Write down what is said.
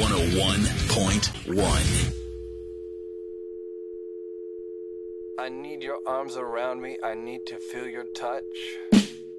101.1. I need your arms around me. I need to feel your touch.